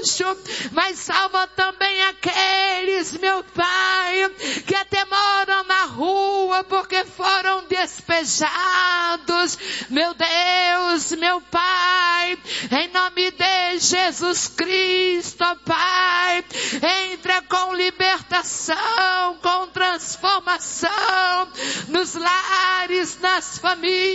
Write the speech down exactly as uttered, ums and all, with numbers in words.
anjo, mas salva também aqueles, meu Pai, que até moram na rua porque foram despejados. Meu Deus, meu Pai, em nome de Jesus Cristo, Pai, entra com libertação, com transformação nos lares, nas famílias.